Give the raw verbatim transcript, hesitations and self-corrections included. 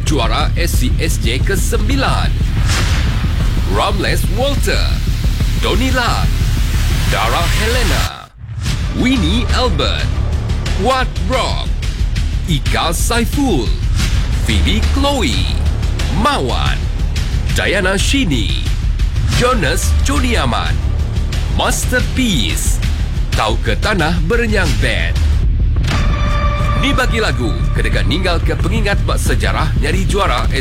juara S C S J kesembilan. Ramles Walter, Donnie Lat, Dara Helena, Winnie Albert, Wat Rock, Ika Saiful, Phoebe Chloe, Mawan, Diana Shini, Jonas Joniaman, Masterpiece, Tau ke Tanah Berenyang Band. Ni bagi lagu, kedekat ninggal ke pengingat bak sejarah nyari juara